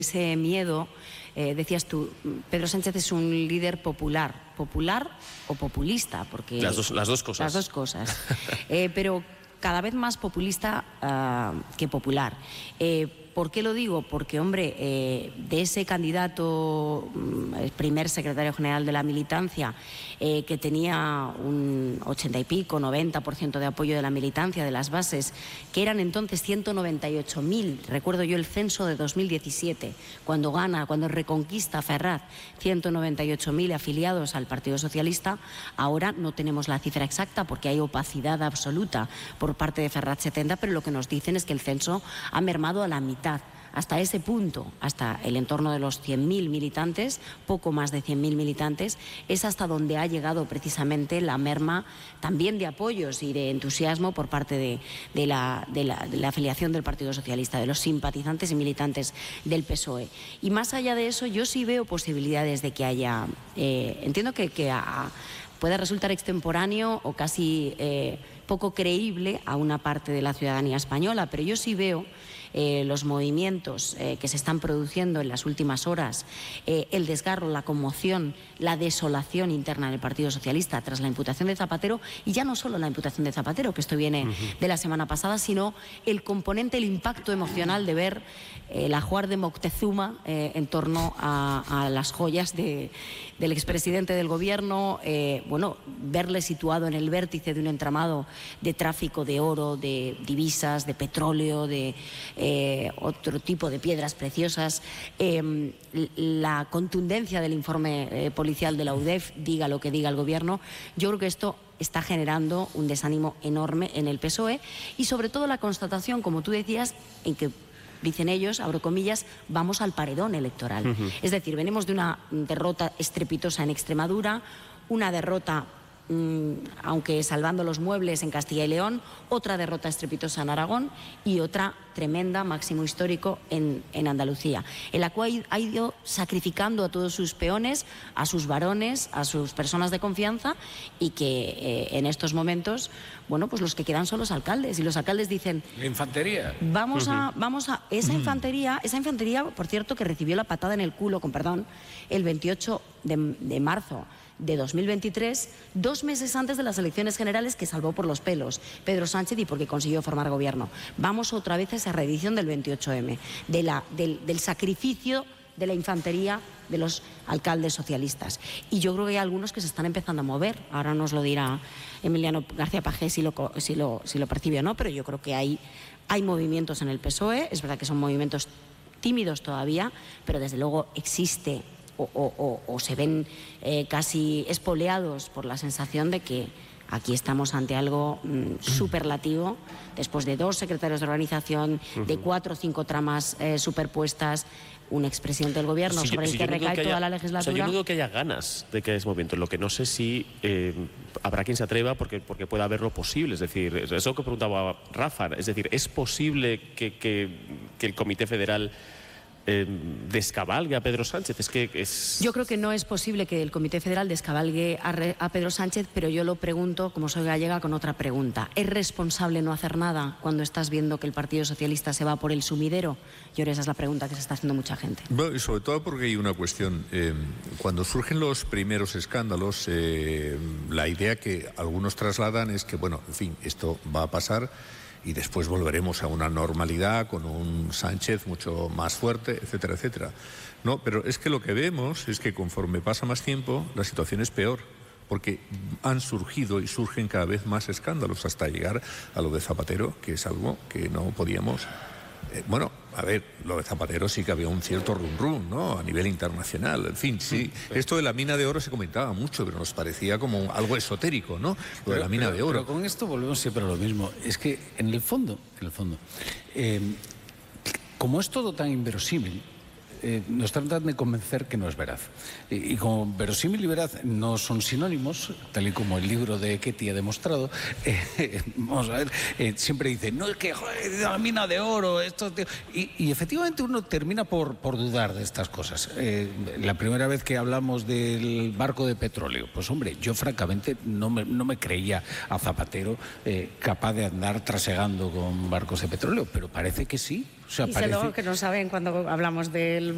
Ese miedo, decías tú, Pedro Sánchez es un líder popular o populista, porque las dos cosas. Las dos cosas, pero cada vez más populista que popular. ¿Por qué lo digo? Porque, hombre, de ese candidato, el primer secretario general de la militancia, que tenía un 80 y pico, 90% de apoyo de la militancia, de las bases, que eran entonces 198.000, recuerdo yo el censo de 2017, cuando reconquista Ferraz, 198.000 afiliados al Partido Socialista. Ahora no tenemos la cifra exacta porque hay opacidad absoluta por parte de Ferraz 70, pero lo que nos dicen es que el censo ha mermado a la mitad. Hasta ese punto, hasta el entorno de los 100.000 militantes, poco más de 100.000 militantes, es hasta donde ha llegado precisamente la merma también de apoyos y de entusiasmo por parte de la afiliación del Partido Socialista, de los simpatizantes y militantes del PSOE. Y más allá de eso, yo sí veo posibilidades de que haya, entiendo que pueda resultar extemporáneo o casi poco creíble a una parte de la ciudadanía española, pero yo sí veo los movimientos que se están produciendo en las últimas horas, el desgarro, la conmoción, la desolación interna del Partido Socialista tras la imputación de Zapatero, y ya no solo la imputación de Zapatero, que esto viene de la semana pasada, sino el componente, el impacto emocional de ver el ajuar de Moctezuma en torno a las joyas del expresidente del gobierno, bueno, verle situado en el vértice de un entramado de tráfico de oro, de divisas, de petróleo, de otro tipo de piedras preciosas, la contundencia del informe policial de la UDEF, diga lo que diga el gobierno. Yo creo que esto está generando un desánimo enorme en el PSOE y sobre todo la constatación, como tú decías, en que dicen ellos, abro comillas, vamos al paredón electoral. Es decir, venimos de una derrota estrepitosa en Extremadura, una derrota, aunque salvando los muebles, en Castilla y León, otra derrota estrepitosa en Aragón y otra tremenda, máximo histórico, en Andalucía, en la cual ha ido sacrificando a todos sus peones, a sus varones, a sus personas de confianza, y que en estos momentos, bueno, pues los que quedan son los alcaldes, y los alcaldes dicen... La infantería. Vamos a esa infantería, por cierto, que recibió la patada en el culo, con perdón, el 28 de marzo de 2023, 2 meses antes de las elecciones generales, que salvó por los pelos Pedro Sánchez y porque consiguió formar gobierno. Vamos otra vez a esa reedición del 28M, del sacrificio de la infantería de los alcaldes socialistas. Y yo creo que hay algunos que se están empezando a mover. Ahora nos lo dirá Emiliano García Pagés si lo percibe o no, pero yo creo que hay movimientos en el PSOE. Es verdad que son movimientos tímidos todavía, pero desde luego existe o se ven casi espoleados por la sensación de que aquí estamos ante algo superlativo, después de 2 secretarios de organización, de 4 o 5 tramas superpuestas, un expresidente del gobierno sobre el que recae toda la legislatura. O sea, yo no digo que haya ganas de que haya ese movimiento. Lo que no sé si habrá quien se atreva porque pueda haverlo posible. Es decir, eso que preguntaba Rafa, es decir, ¿es posible que el Comité Federal descabalgue a Pedro Sánchez? Yo creo que no es posible que el Comité Federal descabalgue a Pedro Sánchez, pero yo lo pregunto, como soy gallega, con otra pregunta. ¿Es responsable no hacer nada cuando estás viendo que el Partido Socialista se va por el sumidero? Yo creo que esa es la pregunta que se está haciendo mucha gente. Bueno, y sobre todo porque hay una cuestión. Cuando surgen los primeros escándalos, la idea que algunos trasladan es que, bueno, en fin, esto va a pasar y después volveremos a una normalidad con un Sánchez mucho más fuerte, etcétera, etcétera. No, pero es que lo que vemos es que conforme pasa más tiempo, la situación es peor, porque han surgido y surgen cada vez más escándalos hasta llegar a lo de Zapatero, que es algo que no podíamos... bueno, a ver, lo de Zapatero sí que había un cierto rum-rum, ¿no?, a nivel internacional. En fin, sí. Esto de la mina de oro se comentaba mucho, pero nos parecía como algo esotérico, ¿no?, lo de la mina de oro. Pero con esto volvemos siempre a lo mismo. Es que, en el fondo, como es todo tan inverosímil, nos tratan de convencer que no es veraz. Y como verosímil y veraz no son sinónimos, tal y como el libro de Ketty ha demostrado, vamos a ver, siempre dicen, no, es que joder, la mina de oro, esto... Y efectivamente uno termina por dudar de estas cosas. La primera vez que hablamos del barco de petróleo, pues hombre, yo francamente no me creía a Zapatero capaz de andar trasegando con barcos de petróleo, pero parece que sí. O sea, y luego que no saben cuando hablamos del